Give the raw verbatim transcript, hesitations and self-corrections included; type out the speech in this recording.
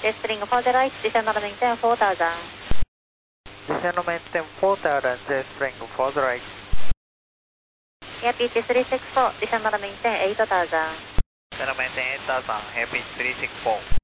Spring for the right, descend maintain four thousand. Descend maintain four thousand, Spring for the right. Air pitch three six four, descend maintain eight thousand. Descend maintain eight thousand, Air pitch three six four.